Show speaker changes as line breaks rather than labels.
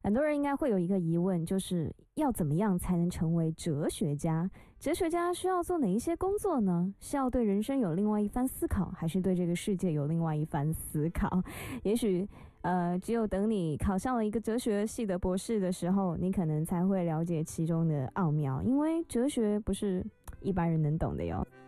很多人应该会有一个疑问，就是要怎么样才能成为哲学家？哲学家需要做哪一些工作呢？是要对人生有另外一番思考，还是对这个世界有另外一番思考？也许，只有等你考上了一个哲学系的博士的时候，你可能才会了解其中的奥妙，因为哲学不是一般人能懂的哟。